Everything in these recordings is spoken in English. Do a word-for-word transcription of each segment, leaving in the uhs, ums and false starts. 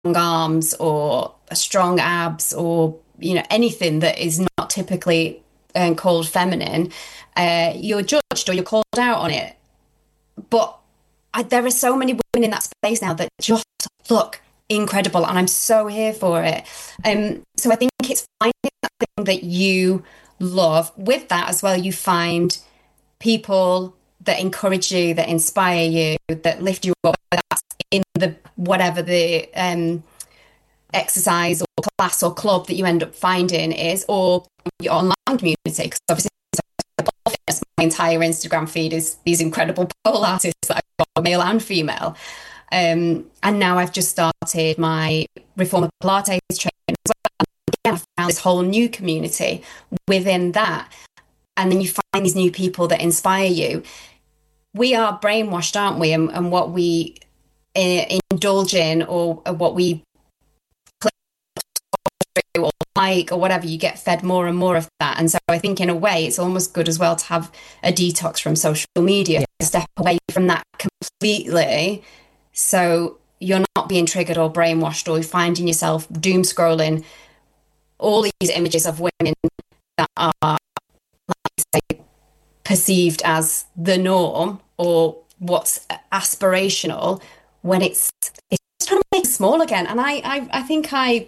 arms or strong abs or, you know, anything that is not typically um, called feminine, uh, you're judged or you're called out on it. But I, there are so many women in that space now that just look incredible, and I'm so here for it. Um, so I think it's finding that thing that you love. With that as well, you find people that encourage you, that inspire you, that lift you up. Whether that's in the whatever the um, exercise or class or club that you end up finding is, or your online community. Because obviously, my entire Instagram feed is these incredible pole artists that I've got, male and female. Um, and now I've just started my Reformer Pilates training as well. And again, I found this whole new community within that. And then you find these new people that inspire you. We are brainwashed, aren't we? And, and what we uh, indulge in, or, or what we click through or like or whatever, you get fed more and more of that. And so I think in a way it's almost good as well to have a detox from social media, yeah. Step away from that completely, so you're not being triggered or brainwashed, or finding yourself doom scrolling all these images of women that are, like I say, perceived as the norm or what's aspirational, when it's it's trying to make it small again. And I, I I think I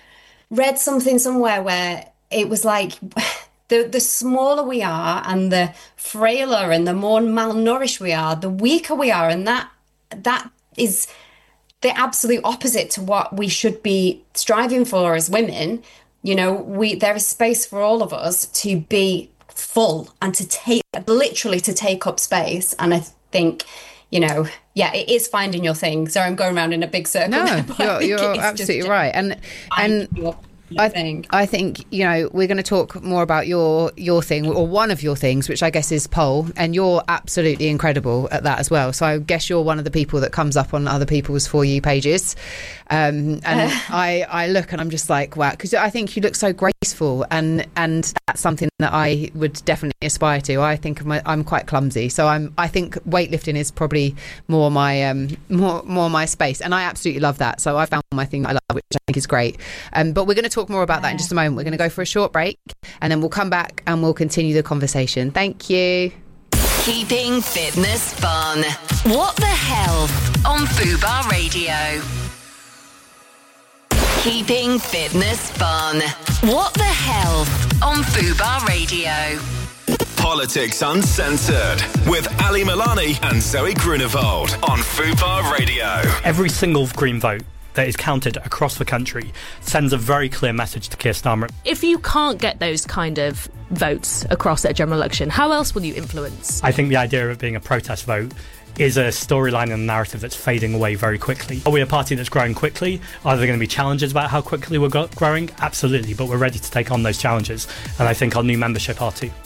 read something somewhere where it was like the the smaller we are and the frailer and the more malnourished we are, the weaker we are, and that that is the absolute opposite to what we should be striving for as women. You know, we there is space for all of us to be full and to take literally to take up space. And I think, you know, yeah, it is finding your thing. Sorry, I'm going around in a big circle. No, you're, you're absolutely right. And and your, your I thing. I think, you know, we're going to talk more about your your thing, or one of your things, which I guess is pole, and you're absolutely incredible at that as well. So I guess you're one of the people that comes up on other people's For You pages. Um, and I, I look and I'm just like, wow, because I think you look so graceful, and and that's something that I would definitely aspire to. I think I'm, I'm quite clumsy, so I'm I think weightlifting is probably more my um more more my space, and I absolutely love that. So I found my thing that I love, which I think is great. Um, but we're going to talk more about that in just a moment. We're going to go for a short break, and then we'll come back and we'll continue the conversation. Thank you. Keeping fitness fun. What the Health on Fubar Radio. Keeping fitness fun. What the Health on Fubar Radio. Politics Uncensored with Ali Milani and Zoe Grunewald on Fubar Radio. Every single Green vote that is counted across the country sends a very clear message to Keir Starmer. If you can't get those kind of votes across at a general election, how else will you influence? I think the idea of it being a protest vote is a storyline and a narrative that's fading away very quickly. Are we a party that's growing quickly? Are there going to be challenges about how quickly we're go- growing? Absolutely, but we're ready to take on those challenges, and I think our new membership are too.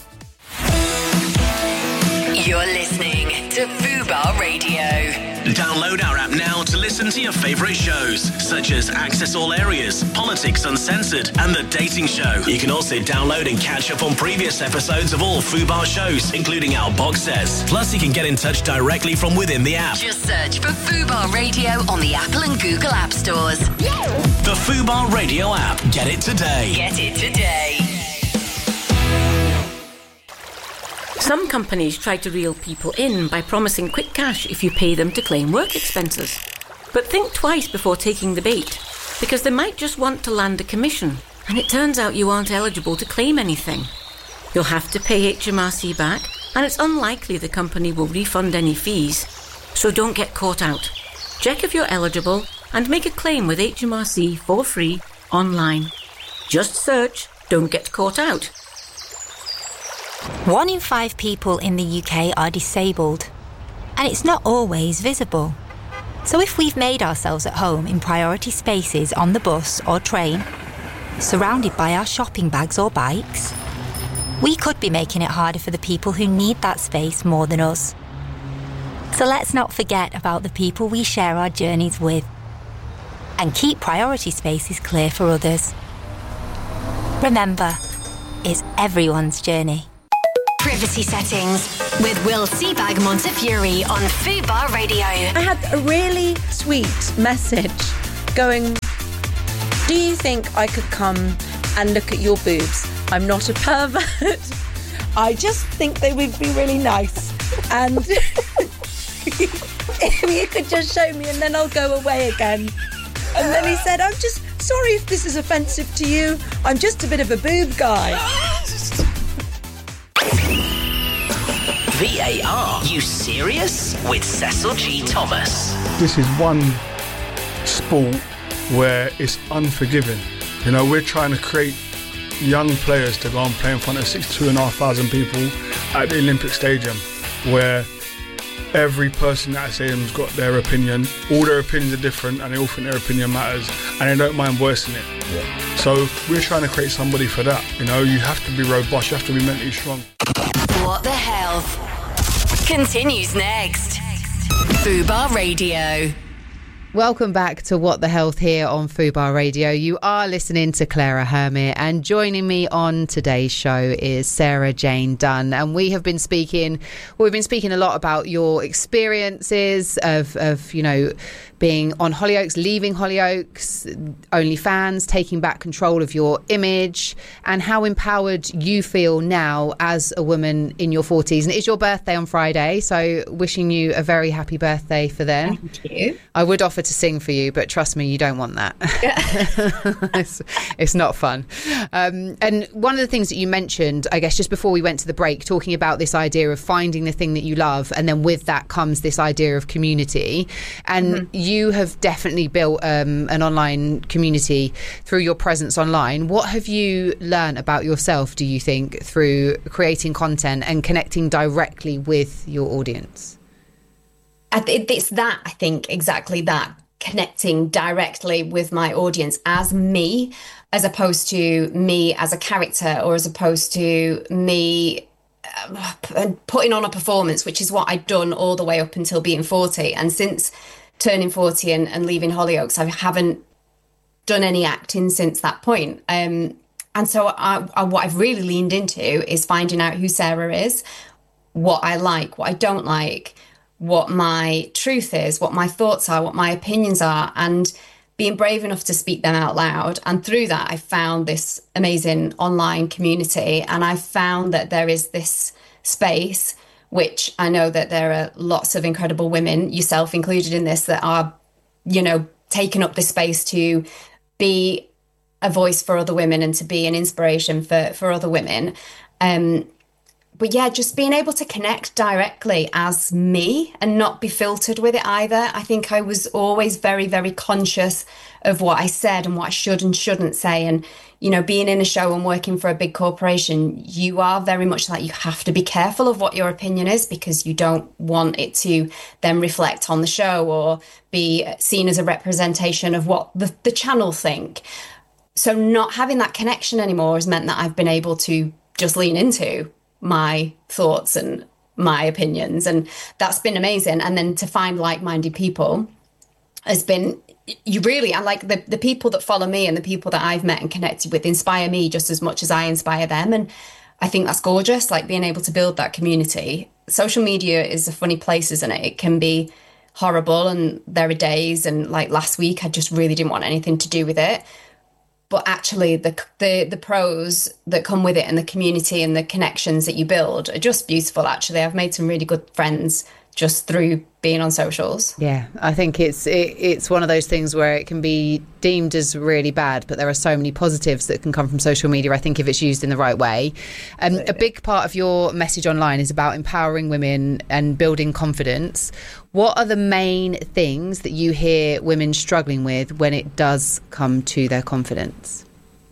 You're listening to Fubar Radio. Download our app now to listen to your favourite shows, such as Access All Areas, Politics Uncensored, and The Dating Show. You can also download and catch up on previous episodes of all Fubar shows, including our box sets. Plus, you can get in touch directly from within the app. Just search for Fubar Radio on the Apple and Google App Stores. The Fubar Radio app. Get it today. Get it today. Some companies try to reel people in by promising quick cash if you pay them to claim work expenses. But think twice before taking the bait, because they might just want to land a commission, and it turns out you aren't eligible to claim anything. You'll have to pay H M R C back, and it's unlikely the company will refund any fees. So don't get caught out. Check if you're eligible and make a claim with H M R C for free online. Just search "Don't Get Caught Out." One in five people in the U K are disabled, and it's not always visible. So if we've made ourselves at home in priority spaces on the bus or train, surrounded by our shopping bags or bikes, we could be making it harder for the people who need that space more than us. So let's not forget about the people we share our journeys with, and keep priority spaces clear for others. Remember, it's everyone's journey. Privacy settings with Will Seabag Montefiore on Fubar Radio. I had a really sweet message going, do you think I could come and look at your boobs? I'm not a pervert. I just think they would be really nice. And if you could just show me and then I'll go away again. And then he said, I'm just sorry if this is offensive to you. I'm just a bit of a boob guy. V A R, you serious? With Cecil G. Thomas. This is one sport where it's unforgiving. You know, we're trying to create young players to go and play in front of sixty-two and a half thousand people at the Olympic Stadium, where every person at that stadium's got their opinion. All their opinions are different and they all think their opinion matters and they don't mind voicing it. Yeah. So we're trying to create somebody for that. You know, you have to be robust, you have to be mentally strong. What the Health continues next. Fubar Radio. Welcome back to What the Health here on Fubar Radio. You are listening to Clara Hermit, and joining me on today's show is Sarah Jane Dunn. And we have been speaking, well, we've been speaking a lot about your experiences of, of you know, being on Hollyoaks, leaving Hollyoaks, OnlyFans, taking back control of your image, and how empowered you feel now as a woman in your forties. And it is your birthday on Friday, so wishing you a very happy birthday for then. Thank you. I would offer to sing for you, but trust me, you don't want that. Yeah. it's, it's not fun. Um, and one of the things that you mentioned, I guess, just before we went to the break, talking about this idea of finding the thing that you love, and then with that comes this idea of community. And mm-hmm. you have definitely built um, an online community through your presence online. What have you learned about yourself, do you think, through creating content and connecting directly with your audience? It's that, I think, exactly that, connecting directly with my audience as me, as opposed to me as a character, or as opposed to me uh, putting on a performance, which is what I'd done all the way up until being forty. And since turning forty and, and leaving Hollyoaks, I haven't done any acting since that point. Um, and so I, I, what I've really leaned into is finding out who Sarah is, what I like, what I don't like, what my truth is, what my thoughts are, what my opinions are, and being brave enough to speak them out loud. And through that, I found this amazing online community, and I found that there is this space, which I know that there are lots of incredible women, yourself included in this, that are, you know, taking up this space to be a voice for other women and to be an inspiration for, for other women. Um, But yeah, just being able to connect directly as me and not be filtered with it either. I think I was always very, very conscious of what I said and what I should and shouldn't say. And, you know, being in a show and working for a big corporation, you are very much like, you have to be careful of what your opinion is, because you don't want it to then reflect on the show or be seen as a representation of what the, the channel think. So not having that connection anymore has meant that I've been able to just lean into my thoughts and my opinions, and that's been amazing. And then to find like-minded people has been, you really, I like the, the people that follow me and the people that I've met and connected with inspire me just as much as I inspire them. And I think that's gorgeous, like being able to build that community. Social media is a funny place, isn't it? It can be horrible, and there are days, and like last week I just really didn't want anything to do with it. But actually, the, the the pros that come with it and the community and the connections that you build are just beautiful, actually. I've made some really good friends just through being on socials. Yeah, I think it's it, it's one of those things where it can be deemed as really bad, but there are so many positives that can come from social media, I think, if it's used in the right way. Um, a big part of your message online is about empowering women and building confidence. What are the main things that you hear women struggling with when it does come to their confidence?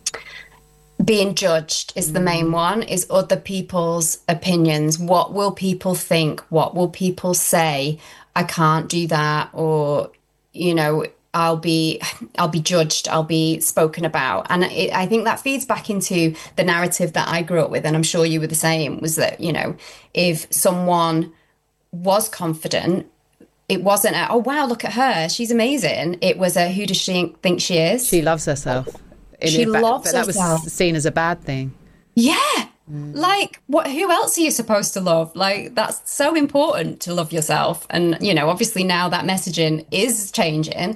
Being judged is the main one, is other people's opinions. What will people think? What will people say? I can't do that. Or, you know, I'll be I'll be judged. I'll be spoken about. And it, I think that feeds back into the narrative that I grew up with. And I'm sure you were the same, was that, you know, if someone was confident, it wasn't a, oh, wow, look at her, she's amazing. It was a, who does she think she is? She loves herself. She ba- loves but that herself. was seen as a bad thing. Yeah. Mm. Like, what? Who else are you supposed to love? Like, that's so important, to love yourself. And, you know, obviously now that messaging is changing,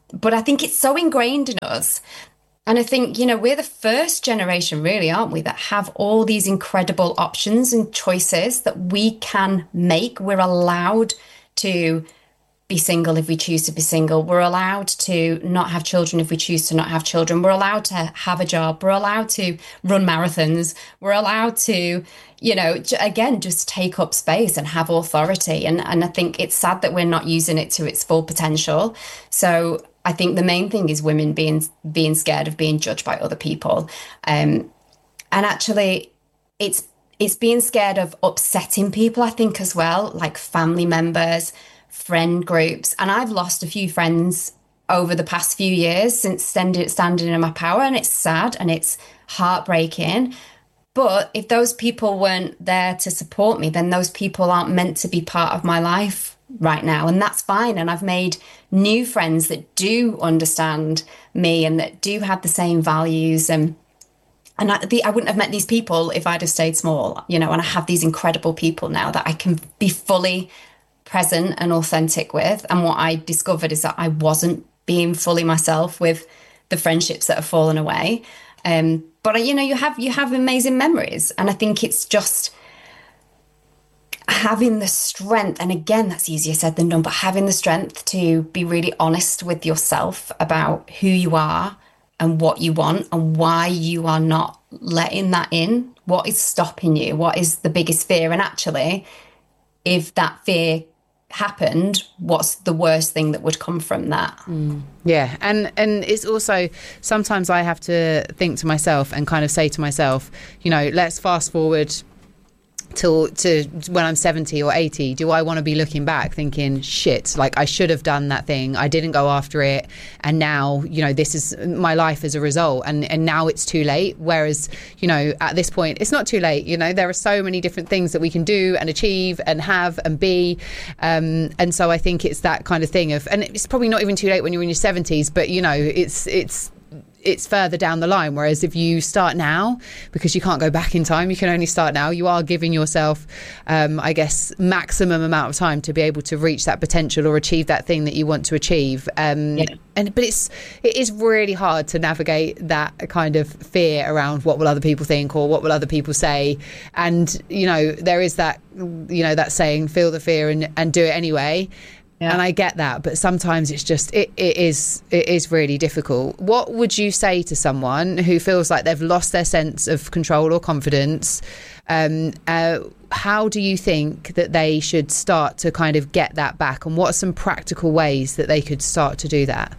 but I think it's so ingrained in us. And I think, you know, we're the first generation, really, aren't we, that have all these incredible options and choices that we can make. We're allowed to be single if we choose to be single. We're allowed to not have children if we choose to not have children. We're allowed to have a job. We're allowed to run marathons. We're allowed to, you know, again, just take up space and have authority. And, and I think it's sad that we're not using it to its full potential. So I think the main thing is women being being scared of being judged by other people. Um, and actually, it's it's being scared of upsetting people, I think, as well, like family members, friend groups. And I've lost a few friends over the past few years since standing, standing in my power. And it's sad and it's heartbreaking. But if those people weren't there to support me, then those people aren't meant to be part of my life right now. And that's fine. And I've made new friends that do understand me and that do have the same values. And and I, the, I wouldn't have met these people if I'd have stayed small, you know, and I have these incredible people now that I can be fully present and authentic with. And what I discovered is that I wasn't being fully myself with the friendships that have fallen away. Um, but, you know, you have you have amazing memories. And I think it's just having the strength, and again, that's easier said than done, but having the strength to be really honest with yourself about who you are and what you want and why you are not letting that in. What is stopping you? What is the biggest fear? And actually, if that fear happened, what's the worst thing that would come from that? Mm. Yeah, and and it's also sometimes I have to think to myself and kind of say to myself, you know, let's fast forward till to when I'm seventy or eighty. Do I want to be looking back thinking, shit, like I should have done that thing, I didn't go after it, and now, you know, this is my life as a result, and and now it's too late? Whereas, you know, at this point it's not too late. You know, there are so many different things that we can do and achieve and have and be, um, and so I think it's that kind of thing of, and it's probably not even too late when you're in your seventies, but you know, it's it's it's further down the line. Whereas if you start now, because you can't go back in time, you can only start now, you are giving yourself um, I guess maximum amount of time to be able to reach that potential or achieve that thing that you want to achieve. um, yeah. and but it's it is really hard to navigate that kind of fear around what will other people think or what will other people say. And you know, there is that, you know, that saying, feel the fear and, and do it anyway. Yeah. And I get that, but sometimes it's just it, it is it is really difficult. What would you say to someone who feels like they've lost their sense of control or confidence? Um, uh, how do you think that they should start to kind of get that back? And what are some practical ways that they could start to do that?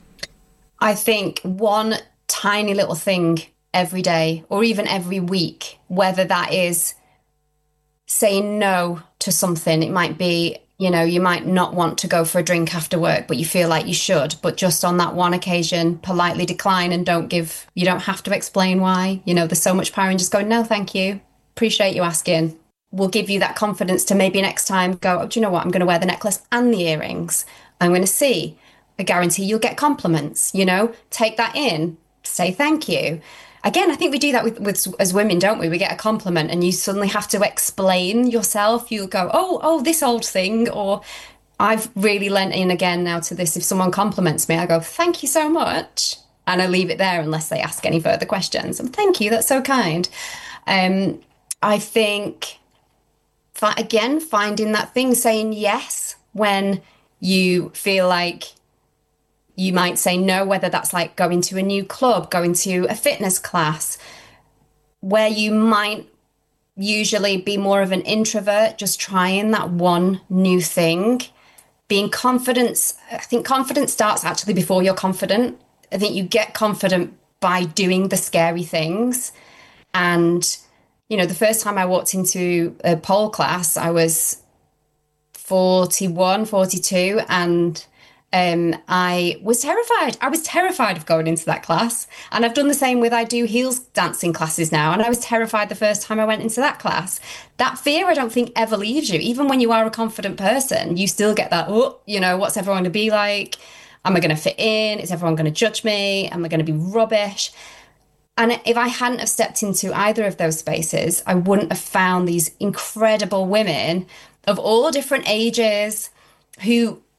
I think one tiny little thing every day or even every week, whether that is saying no to something. It might be, you know, you might not want to go for a drink after work, but you feel like you should. But just on that one occasion, politely decline and don't give, you don't have to explain why. You know, there's so much power in just going, no, thank you. Appreciate you asking. We'll give you that confidence to maybe next time go, oh, do you know what? I'm going to wear the necklace and the earrings. I'm going to see. I guarantee you'll get compliments, you know, take that in, say thank you. Again, I think we do that with, with as women, don't we? We get a compliment and you suddenly have to explain yourself. You'll go, oh, oh, this old thing. Or I've really lent in again now to this. If someone compliments me, I go, thank you so much. And I leave it there unless they ask any further questions. And thank you, that's so kind. Um, I think, again, finding that thing, saying yes when you feel like you might say no, whether that's like going to a new club, going to a fitness class, where you might usually be more of an introvert, just trying that one new thing. Being confident, I think confidence starts actually before you're confident. I think you get confident by doing the scary things. And, you know, the first time I walked into a pole class, I was forty-one, forty-two, and Um, I was terrified. I was terrified of going into that class. And I've done the same with, I do heels dancing classes now. And I was terrified the first time I went into that class. That fear, I don't think, ever leaves you. Even when you are a confident person, you still get that, oh, you know, what's everyone going to be like? Am I going to fit in? Is everyone going to judge me? Am I going to be rubbish? And if I hadn't have stepped into either of those spaces, I wouldn't have found these incredible women of all different ages who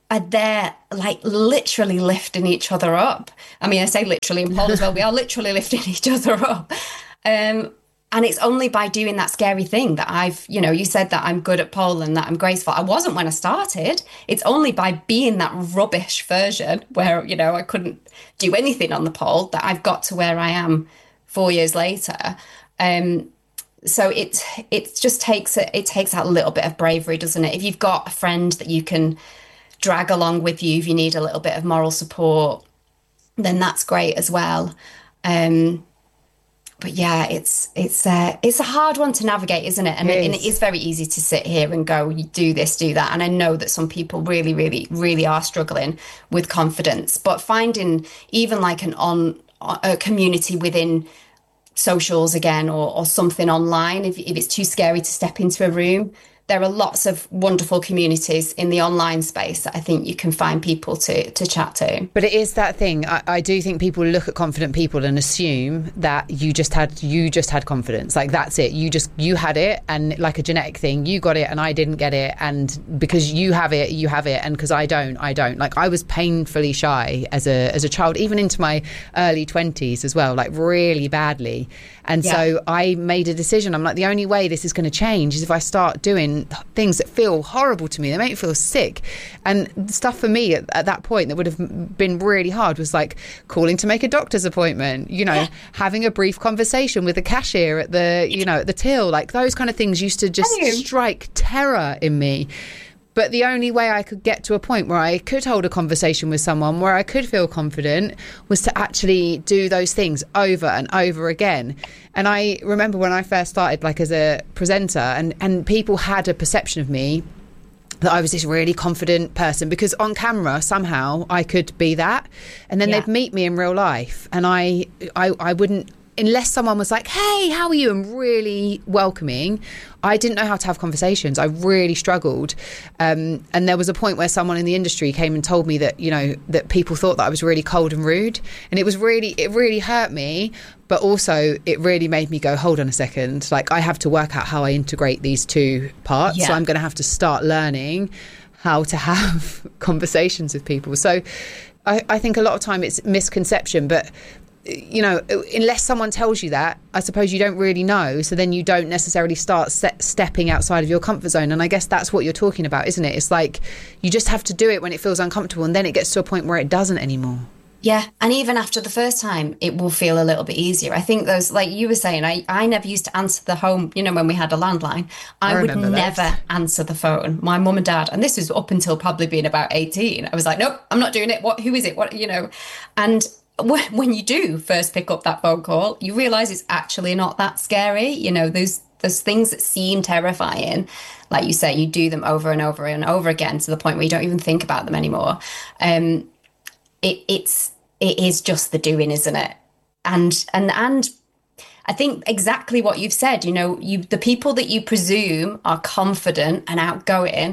are there, like, literally lifting each other up. I mean, I say literally in Paul as well. We are literally lifting each other up. Um, and it's only by doing that scary thing that I've, you know, you said that I'm good at pole and that I'm graceful. I wasn't when I started. It's only by being that rubbish version where, you know, I couldn't do anything on the pole that I've got to where I am four years later. Um, so it it just takes a, it takes that little bit of bravery, doesn't it? If you've got a friend that you can drag along with you, if you need a little bit of moral support, then that's great as well. Um, but yeah, it's it's uh, it's a hard one to navigate, isn't it? And it, and it is very easy to sit here and go, you do this, do that. And I know that some people really, really, really are struggling with confidence. But finding even like an on a community within socials again, or, or something online, if, if it's too scary to step into a room, there are lots of wonderful communities in the online space that I think you can find people to to chat to. But it is that thing. I, I do think people look at confident people and assume that you just had you just had confidence. Like, that's it. You just you had it, and like a genetic thing, you got it and I didn't get it. And because you have it, you have it, and because I don't, I don't. Like, I was painfully shy as a as a child, even into my early twenties as well, like really badly. And yeah. so I made a decision. I'm like, the only way this is going to change is if I start doing things that feel horrible to me. They make me feel sick. And stuff for me at, at that point that would have been really hard was like calling to make a doctor's appointment, you know, yeah. having a brief conversation with the cashier at the, you know, at the till. Like, those kind of things used to just strike terror in me. But the only way I could get to a point where I could hold a conversation with someone, where I could feel confident, was to actually do those things over and over again. And I remember when I first started, like, as a presenter, and, and people had a perception of me that I was this really confident person, because on camera somehow I could be that, and then yeah. they'd meet me in real life, and I, I, I wouldn't. Unless someone was like, hey, how are you? And really welcoming, I didn't know how to have conversations. I really struggled. Um, and there was a point where someone in the industry came and told me that, you know, that people thought that I was really cold and rude. And it was really, it really hurt me. But also it really made me go, hold on a second. Like, I have to work out how I integrate these two parts. Yeah. So I'm going to have to start learning how to have conversations with people. So I, I think a lot of time it's misconception, but you know, unless someone tells you that, I suppose you don't really know. So then you don't necessarily start set, stepping outside of your comfort zone. And I guess that's what you're talking about, isn't it? It's like you just have to do it when it feels uncomfortable, and then it gets to a point where it doesn't anymore. Yeah. And even after the first time, it will feel a little bit easier. I think those, like you were saying, I, I never used to answer the home, you know, when we had a landline. I, I would never that. answer the phone. My mum and dad, and this was up until probably being about eighteen, I was like, nope, I'm not doing it. What, who is it? What, you know, and when you do first pick up that phone call, you realise it's actually not that scary. You know, those those things that seem terrifying, like you say, you do them over and over and over again to the point where you don't even think about them anymore. Um, it, it's it is just the doing, isn't it? And and and I think exactly what you've said. You know, you the people that you presume are confident and outgoing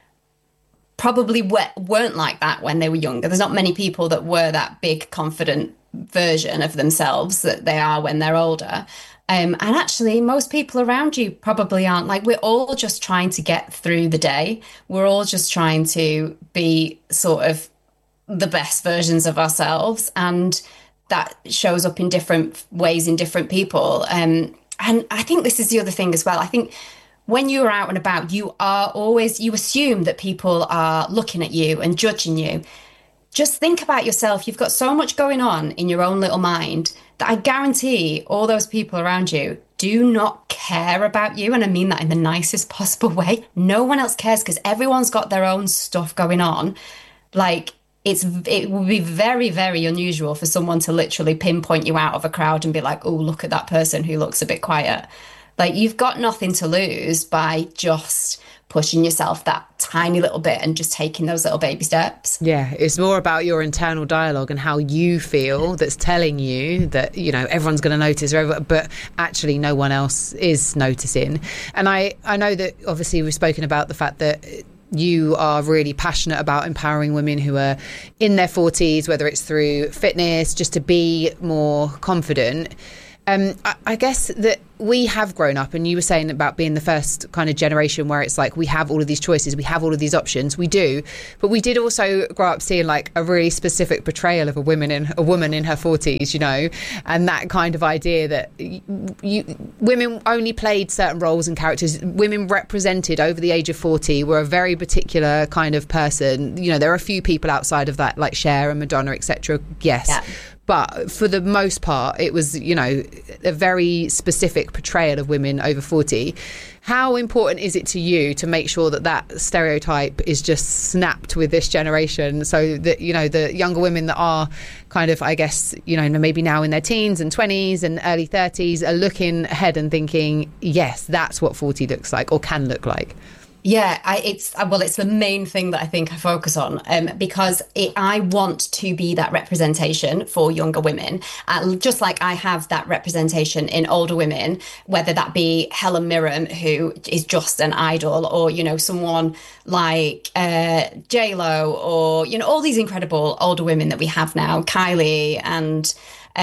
probably weren't like that when they were younger. There's not many people that were that big, confident version of themselves that they are when they're older. Um, and actually, most people around you probably aren't. Like, we're all just trying to get through the day. We're all just trying to be sort of the best versions of ourselves. And that shows up in different ways in different people. Um, and I think this is the other thing as well. I think when you're out and about, you are always, you assume that people are looking at you and judging you. Just think about yourself. You've got so much going on in your own little mind that I guarantee all those people around you do not care about you. And I mean that in the nicest possible way. No one else cares, because everyone's got their own stuff going on. Like, it's it would be very, very unusual for someone to literally pinpoint you out of a crowd and be like, oh, look at that person who looks a bit quiet. Like, you've got nothing to lose by just pushing yourself that tiny little bit and just taking those little baby steps. Yeah, it's more about your internal dialogue and how you feel that's telling you that, you know, everyone's going to notice, but actually no one else is noticing. And I, I know that obviously we've spoken about the fact that you are really passionate about empowering women who are in their forties, whether it's through fitness, just to be more confident. Um, I, I guess that we have grown up, and you were saying about being the first kind of generation where it's like we have all of these choices, we have all of these options, we do, but we did also grow up seeing like a really specific portrayal of a woman in a woman in her forties, you know, and that kind of idea that you, you women only played certain roles and characters. Women represented over the age of forty were a very particular kind of person. You know, there are a few people outside of that, like Cher and Madonna, et cetera. Yes. Yeah. But for the most part, it was, you know, a very specific portrayal of women over forty. How important is it to you to make sure that that stereotype is just snapped with this generation, so that, you know, the younger women that are kind of, I guess, you know, maybe now in their teens and twenties and early thirties are looking ahead and thinking, yes, that's what forty looks like or can look like? Yeah, I, it's well, it's the main thing that I think I focus on, um, because it, I want to be that representation for younger women, uh, just like I have that representation in older women, whether that be Helen Mirren, who is just an idol, or, you know, someone like uh, J-Lo, or, you know, all these incredible older women that we have now, Kylie and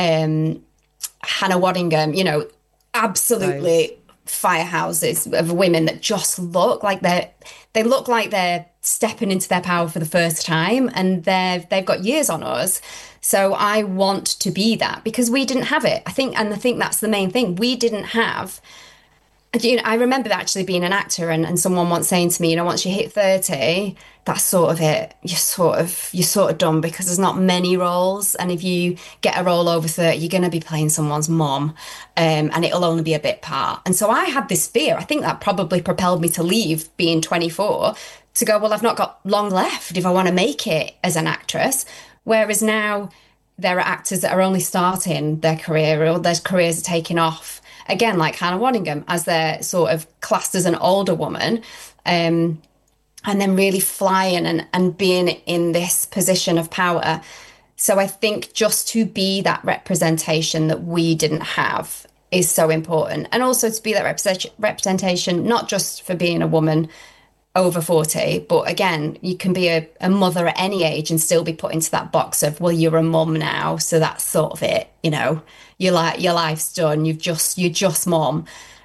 um, Hannah Waddingham, you know, absolutely. Nice. Firehouses of women that just look like they're they look like they're stepping into their power for the first time, and they've they've got years on us. So I want to be that, because we didn't have it, I think, and I think that's the main thing. We didn't have, you know, I remember actually being an actor and, and someone once saying to me, you know, once you hit thirty, that's sort of it. You're sort of you're sort of done, because there's not many roles, and if you get a role over thirty, you're going to be playing someone's mom, um, and it'll only be a bit part. And so I had this fear. I think that probably propelled me to leave being twenty-four, to go, well, I've not got long left if I want to make it as an actress. Whereas now there are actors that are only starting their career, or their careers are taking off. Again, like Hannah Waddingham, as they're sort of classed as an older woman, um, and then really flying and, and being in this position of power. So I think just to be that representation that we didn't have is so important. And also to be that represent- representation, not just for being a woman over forty, but again, you can be a, a mother at any age and still be put into that box of, well, you're a mum now, so that's sort of it, you know. Your like your life's done. You've just you're just mom,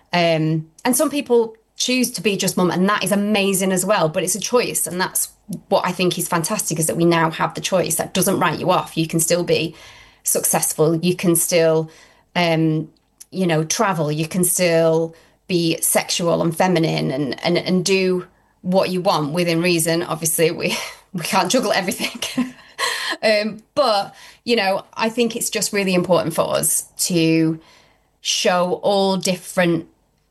um, and some people choose to be just mom, and that is amazing as well. But it's a choice, and that's what I think is fantastic, is that we now have the choice. That doesn't write you off. You can still be successful. You can still, um, you know, travel. You can still be sexual and feminine, and and and do what you want within reason. Obviously, we we can't juggle everything. Um, but, you know, I think it's just really important for us to show all different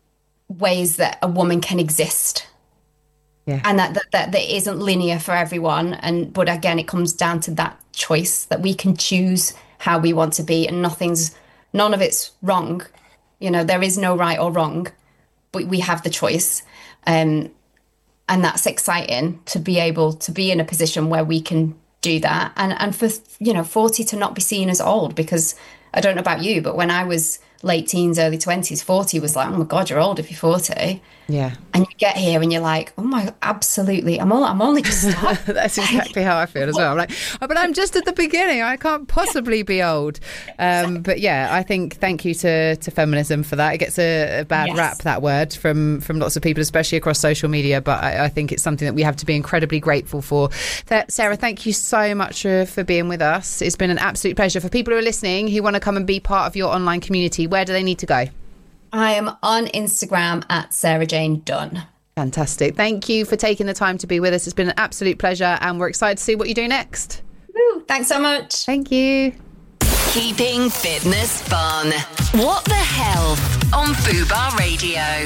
ways that a woman can exist. Yeah. And that, that, that, that isn't linear for everyone. And but again, it comes down to that choice, that we can choose how we want to be, and nothing's, none of it's wrong. You know, there is no right or wrong, but we have the choice. Um, and that's exciting, to be able to be in a position where we can do that, and and for, you know, forty to not be seen as old, because I don't know about you, but when I was late teens, early twenties, forty was like, oh my God, you're old if you're forty. Yeah. And you get here and you're like, oh my, absolutely, I'm all, I'm only just starting. That's exactly how I feel as well. I'm like, oh, but I'm just at the beginning. I can't possibly be old. Um, but yeah, I think, thank you to, to feminism for that. It gets a, a bad yes. rap, that word, from, from lots of people, especially across social media. But I, I think it's something that we have to be incredibly grateful for. Th- Sarah, thank you so much uh, for being with us. It's been an absolute pleasure. For people who are listening, who want to come and be part of your online community, where do they need to go? I am on Instagram at Sarah Jane Dunn. Fantastic. Thank you for taking the time to be with us. It's been an absolute pleasure, and we're excited to see what you do next. Woo, thanks so much. Thank you. Keeping fitness fun. What the hell on Fubar Radio.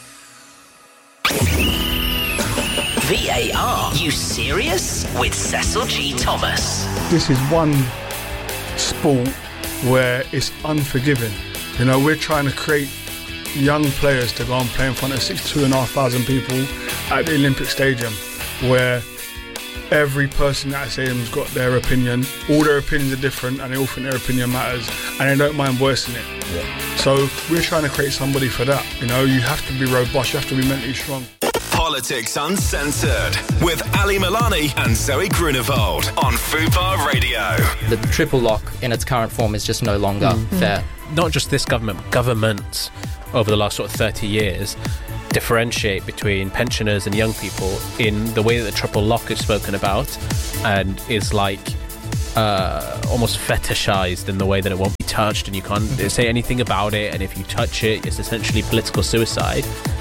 V A R. You serious? With Cecil G. Thomas. This is one sport where it's unforgiving. You know, we're trying to create young players to go and play in front of sixty-two and a half thousand people at the Olympic Stadium, where every person at the stadium's got their opinion. All their opinions are different, and they all think their opinion matters, and they don't mind voicing it. Yeah. So we're trying to create somebody for that. You know, you have to be robust, you have to be mentally strong. Politics Uncensored with Ali Milani and Zoe Grunewald on Fubar Radio. The triple lock in its current form is just no longer mm. fair. Not just this government, governments over the last sort of thirty years differentiate between pensioners and young people in the way that the triple lock is spoken about and is like uh, almost fetishized in the way that it won't be touched and you can't mm-hmm. say anything about it, and if you touch it, it's essentially political suicide.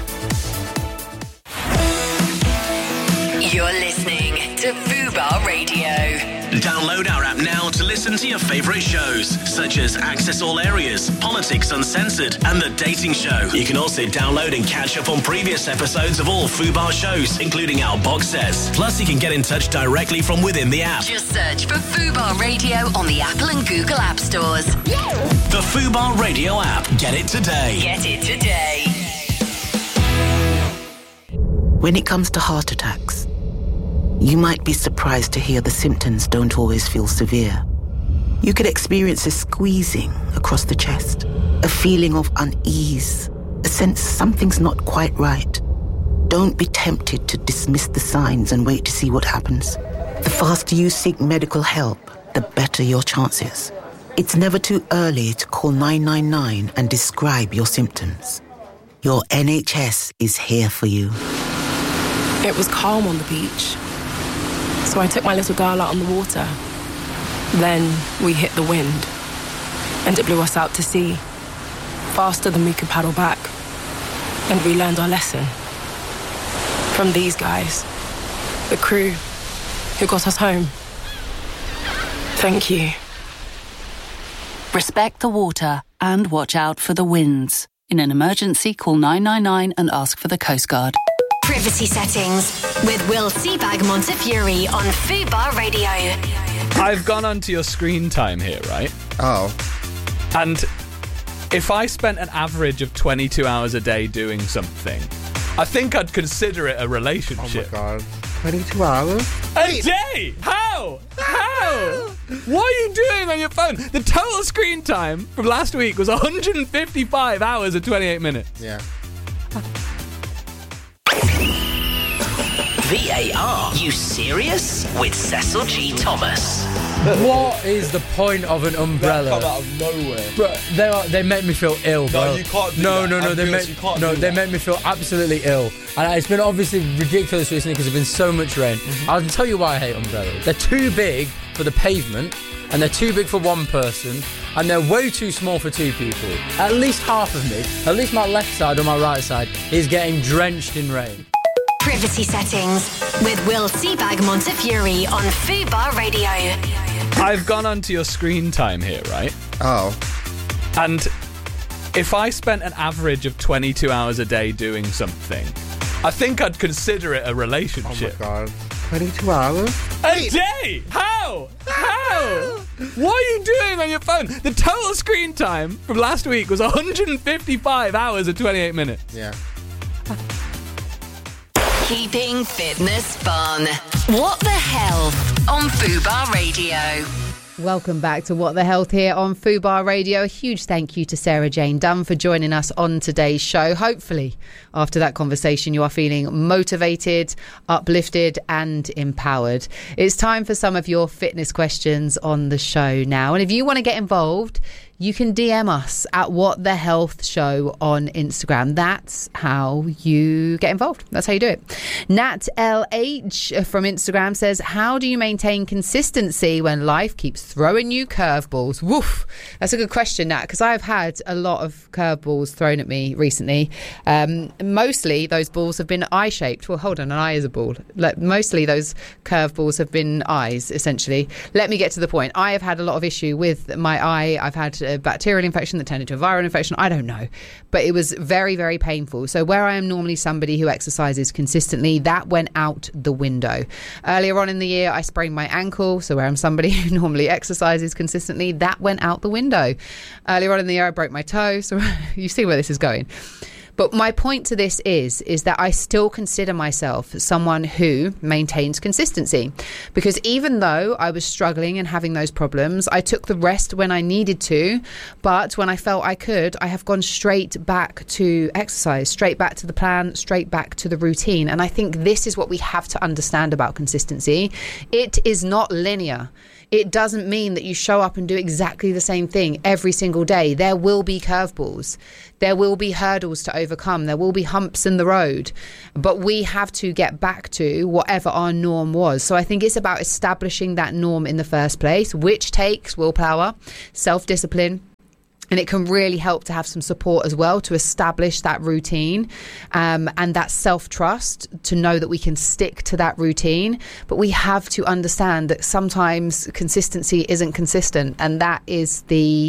You're listening to Fubar Radio. Download our app now to listen to your favourite shows, such as Access All Areas, Politics Uncensored, and The Dating Show. You can also download and catch up on previous episodes of all Fubar shows, including our box sets. Plus, you can get in touch directly from within the app. Just search for Fubar Radio on the Apple and Google App Stores. The Fubar Radio app. Get it today. Get it today. When it comes to heart attacks, you might be surprised to hear the symptoms don't always feel severe. You could experience a squeezing across the chest, a feeling of unease, a sense something's not quite right. Don't be tempted to dismiss the signs and wait to see what happens. The faster you seek medical help, the better your chances. It's never too early to call nine nine nine and describe your symptoms. Your N H S is here for you. It was calm on the beach. So I took my little girl out on the water. Then we hit the wind, and it blew us out to sea, faster than we could paddle back. And we learned our lesson. From these guys, the crew, who got us home. Thank you. Respect the water and watch out for the winds. In an emergency, call nine nine nine and ask for the Coast Guard. Privacy settings with Will Seabag Montefiore on Fubar Radio. I've gone onto your screen time here, right? Oh. And if I spent an average of twenty-two hours a day doing something, I think I'd consider it a relationship. Oh my God. twenty-two hours? A day? How? How? What are you doing on your phone? The total screen time from last week was one hundred fifty-five hours and twenty-eight minutes. Yeah. V A R, you serious? With Cecil G. Thomas. What is the point of an umbrella? That come out of nowhere. Bro, they are, they make me feel ill, bro. No, you can't do no, that. No, no, no. They make, you can't no, do they that. make me feel absolutely ill. And it's been obviously ridiculous recently because there's been so much rain. Mm-hmm. I'll tell you why I hate umbrellas. They're too big for the pavement, and they're too big for one person, and they're way too small for two people. At least half of me, at least my left side or my right side, is getting drenched in rain. Privacy settings with Will Seabag Montefiore on Fubar Radio. I've gone onto your screen time here, right? Oh. And if I spent an average of twenty-two hours a day doing something, I think I'd consider it a relationship. Oh my God. twenty-two hours? A day? How? How? What are you doing on your phone? The total screen time from last week was one hundred fifty-five hours and twenty-eight minutes. Yeah. Keeping fitness fun. What the Health on Fubar Radio. Welcome back to What the Health here on Fubar Radio. A huge thank you to Sarah Jane Dunn for joining us on today's show. Hopefully, after that conversation, you are feeling motivated, uplifted and empowered. It's time for some of your fitness questions on the show now. And if you want to get involved, you can D M us at What the Health Show on Instagram. That's how you get involved. That's how you do it. Nat L H from Instagram says, how do you maintain consistency when life keeps throwing you curveballs? Woof. That's a good question, Nat, because I've had a lot of curveballs thrown at me recently. Um, mostly those balls have been eye-shaped. Well, hold on, an eye is a ball. Like, mostly those curveballs have been eyes, essentially. Let me get to the point. I have had a lot of issue with my eye. I've had a bacterial infection that turned into a viral infection. I don't know, but it was very, very painful. So where I am normally somebody who exercises consistently, that went out the window. Earlier on in the year, I sprained my ankle. So where I'm somebody who normally exercises consistently, that went out the window. Earlier on in the year, I broke my toe. So you see where this is going. But my point to this is, is that I still consider myself someone who maintains consistency, because even though I was struggling and having those problems, I took the rest when I needed to. But when I felt I could, I have gone straight back to exercise, straight back to the plan, straight back to the routine. And I think this is what we have to understand about consistency. It is not linear. it doesn't mean that you show up and do exactly the same thing every single day. There will be curveballs. There will be hurdles to overcome. There will be humps in the road. But we have to get back to whatever our norm was. So I think it's about establishing that norm in the first place, which takes willpower, self-discipline. And it can really help to have some support as well to establish that routine um, and that self-trust to know that we can stick to that routine. But we have to understand that sometimes consistency isn't consistent. And that is the,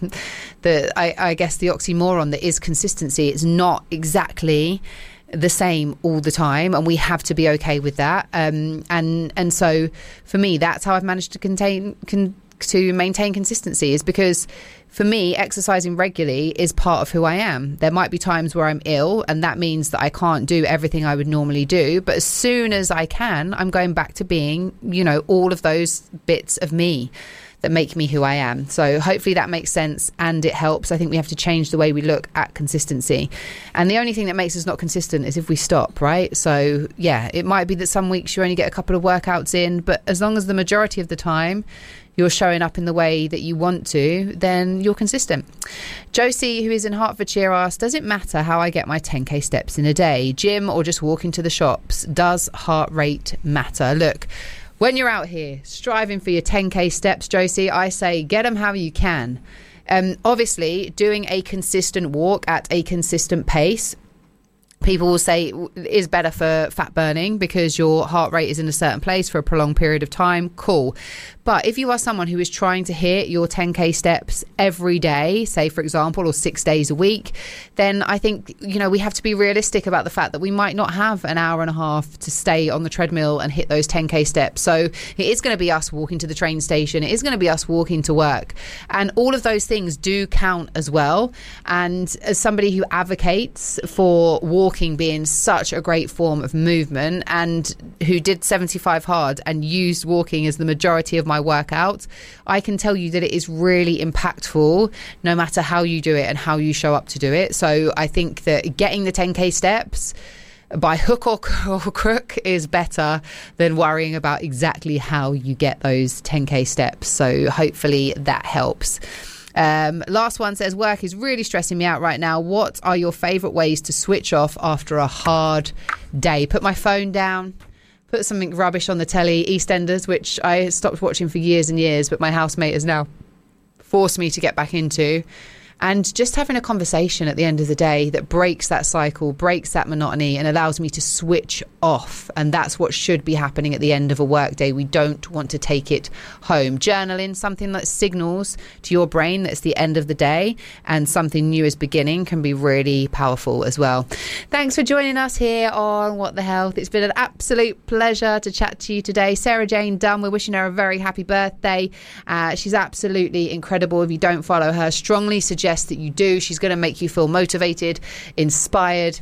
the I, I guess, the oxymoron that is consistency. It's not exactly the same all the time, and we have to be okay with that. Um, and, and so for me, that's how I've managed to contain... Con- to maintain consistency, is because for me, exercising regularly is part of who I am. There might be times where I'm ill, and that means that I can't do everything I would normally do. But as soon as I can, I'm going back to being, you know, all of those bits of me that make me who I am. So hopefully that makes sense and it helps. I think we have to change the way we look at consistency. And the only thing that makes us not consistent is if we stop, right? So yeah, it might be that some weeks you only get a couple of workouts in, but as long as the majority of the time you're showing up in the way that you want to, then you're consistent. Josie, who is in Hertfordshire, asked, does it matter how I get my ten K steps in a day? Gym or just walking to the shops? Does heart rate matter? Look, when you're out here striving for your ten K steps, Josie, I say get them how you can. Um, obviously, doing a consistent walk at a consistent pace, people will say is better for fat burning because your heart rate is in a certain place for a prolonged period of time. Cool. But if you are someone who is trying to hit your ten K steps every day, say, for example, or six days a week, then I think, you know, we have to be realistic about the fact that we might not have an hour and a half to stay on the treadmill and hit those ten K steps. So it is going to be us walking to the train station. It is going to be us walking to work. And all of those things do count as well. And as somebody who advocates for walking being such a great form of movement and who did seventy-five hard and used walking as the majority of my workout, I can tell you that it is really impactful no matter how you do it and how you show up to do it. So I think that getting the ten K steps by hook or crook is better than worrying about exactly how you get those ten K steps. So hopefully that helps. Um, last one says, work is really stressing me out right now. What are your favourite ways to switch off after a hard day? Put my phone down, put something rubbish on the telly, EastEnders, which I stopped watching for years and years, but my housemate has now forced me to get back into. And just having a conversation at the end of the day that breaks that cycle, breaks that monotony and allows me to switch off. And that's what should be happening at the end of a work day. We don't want to take it home. Journaling, something that signals to your brain that it's the end of the day and something new is beginning, can be really powerful as well. Thanks for joining us here on What the Health. It's been an absolute pleasure to chat to you today. Sarah Jane Dunn, we're wishing her a very happy birthday. Uh, she's absolutely incredible. If you don't follow her, strongly suggest that you do. She's going to make you feel motivated, inspired,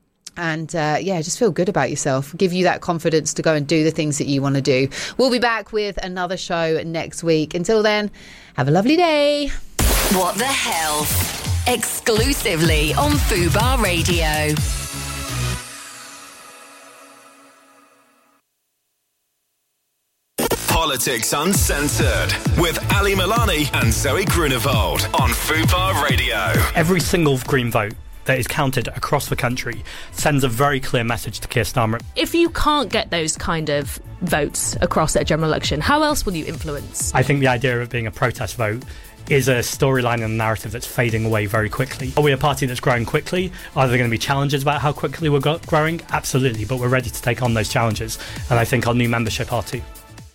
and uh, yeah, just feel good about yourself. Give you that confidence to go and do the things that you want to do. We'll be back with another show next week. Until then, have a lovely day. What the Hell? Exclusively on Fubar Radio. Politics Uncensored with Ali Milani and Zoe Grunewald on Fubar Radio. Every single Green vote that is counted across the country sends a very clear message to Keir Starmer. If you can't get those kind of votes across at a general election, how else will you influence? I think the idea of it being a protest vote is a storyline and a narrative that's fading away very quickly. Are we a party that's growing quickly? Are there going to be challenges about how quickly we're go- growing? Absolutely, but we're ready to take on those challenges. And I think our new membership are too.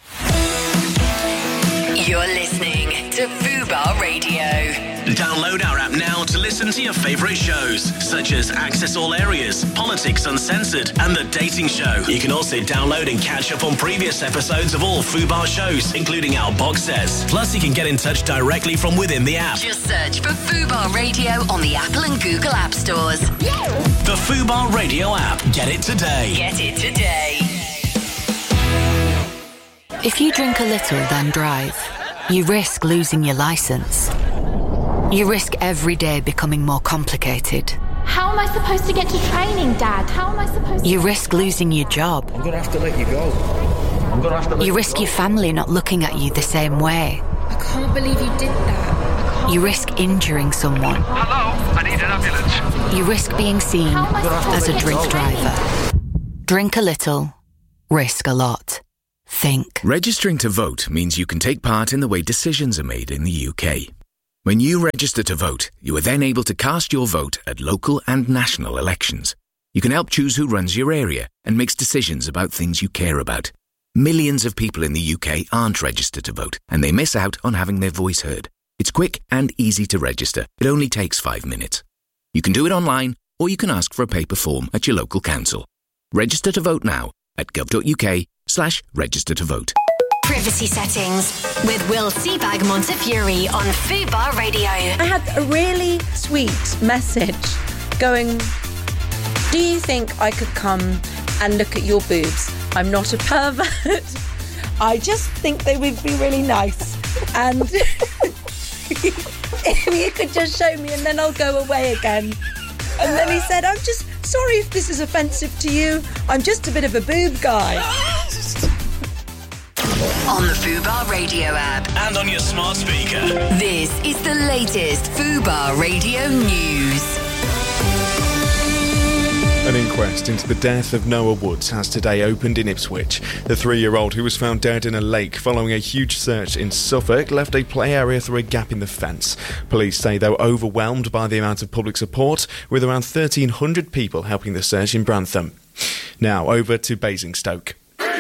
You're listening to Fubar Radio. Download our app now to listen to your favourite shows, such as Access All Areas, Politics Uncensored, and The Dating Show. You can also download and catch up on previous episodes of all Fubar shows, including our box sets. Plus, you can get in touch directly from within the app. Just search for Fubar Radio on the Apple and Google App Stores. The Fubar Radio app. Get it today. Get it today. If you drink a little, then drive, you risk losing your license. You risk every day becoming more complicated. How am I supposed to get to training, Dad? How am I supposed to... You risk losing your job. I'm going to have to let you go. You risk your family not looking at you the same way. I can't believe you did that. You risk injuring someone. Hello, I need an ambulance. You risk being seen as a drink driver. Drink a little, risk a lot. Think. Registering to vote means you can take part in the way decisions are made in the U K. When you register to vote, you are then able to cast your vote at local and national elections. You can help choose who runs your area and makes decisions about things you care about. Millions of people in the U K aren't registered to vote, and they miss out on having their voice heard. It's quick and easy to register. It only takes five minutes. You can do it online, or you can ask for a paper form at your local council. Register to vote now at gov.uk slash register to vote. Privacy settings with Will Seabag Montefiore on Fubar Radio. I had a really sweet message going, do you think I could come and look at your boobs? I'm not a pervert. I just think they would be really nice. And if you could just show me and then I'll go away again. And then he said, I'm just sorry if this is offensive to you. I'm just a bit of a boob guy. On the Fubar Radio app. And on your smart speaker. This is the latest Fubar Radio news. An inquest into the death of Noah Woods has today opened in Ipswich. The three-year-old who was found dead in a lake following a huge search in Suffolk left a play area through a gap in the fence. Police say they were overwhelmed by the amount of public support, with around thirteen hundred people helping the search in Brantham. Now over to Basingstoke.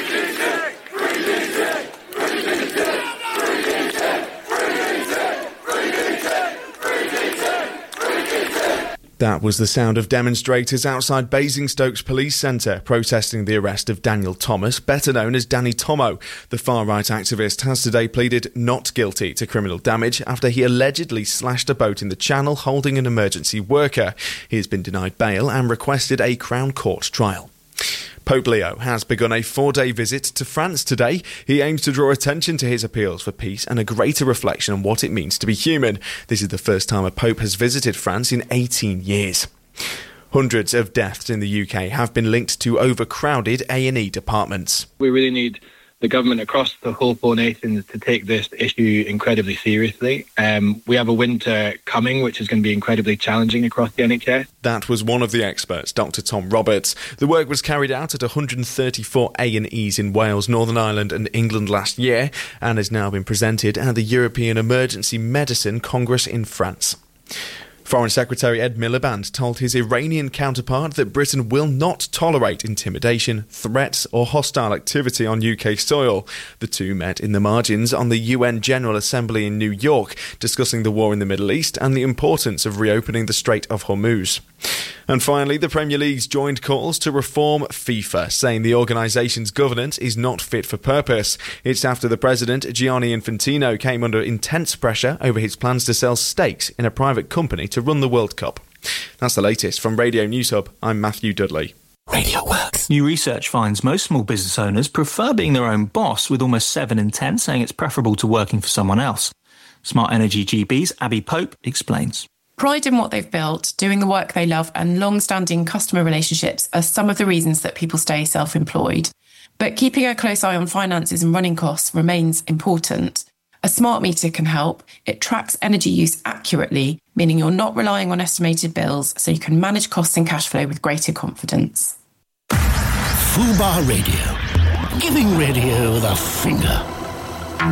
That was the sound of demonstrators outside Basingstoke's police centre protesting the arrest of Daniel Thomas, better known as Danny Tomo. The far-right activist has today pleaded not guilty to criminal damage after he allegedly slashed a boat in the channel holding an emergency worker. He has been denied bail and requested a Crown Court trial. Pope Leo has begun a four-day visit to France today. He aims to draw attention to his appeals for peace and a greater reflection on what it means to be human. This is the first time a pope has visited France in eighteen years. Hundreds of deaths in the U K have been linked to overcrowded A and E departments. We really need the government across the whole Four Nations to take this issue incredibly seriously. Um, we have a winter coming, which is going to be incredibly challenging across the N H S. That was one of the experts, Doctor Tom Roberts. The work was carried out at one hundred thirty-four A and Es in Wales, Northern Ireland and England last year, and has now been presented at the European Emergency Medicine Congress in France. Foreign Secretary Ed Miliband told his Iranian counterpart that Britain will not tolerate intimidation, threats or hostile activity on U K soil. The two met in the margins on the U N General Assembly in New York, discussing the war in the Middle East and the importance of reopening the Strait of Hormuz. And finally, the Premier League's joined calls to reform FIFA, saying the organisation's governance is not fit for purpose. It's after the president, Gianni Infantino, came under intense pressure over his plans to sell stakes in a private company to run the World Cup. That's the latest from Radio News Hub. I'm Matthew Dudley. Radio Works. New research finds most small business owners prefer being their own boss, with almost seven in ten saying it's preferable to working for someone else. Smart Energy G B's Abby Pope explains. Pride in what they've built, doing the work they love and long-standing customer relationships are some of the reasons that people stay self-employed. But keeping a close eye on finances and running costs remains important. A smart meter can help. It tracks energy use accurately, meaning you're not relying on estimated bills, so you can manage costs and cash flow with greater confidence. Fubar Radio. Giving radio the finger.